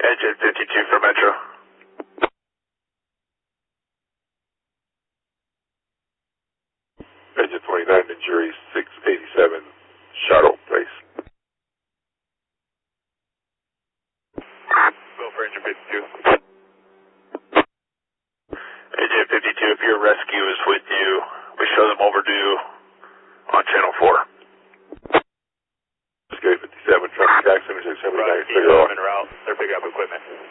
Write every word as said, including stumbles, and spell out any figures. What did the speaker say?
Agent fifty-two for Metro. Agent twenty-nine, injury six eighty-seven, Shuttle, place. Go for Agent fifty-two. Agent fifty-two, if your rescue is with you, we show them overdue on channel four. Escape fifty-seven, traffic accident, six seventy-nine, clear off. En route. They're picking up equipment.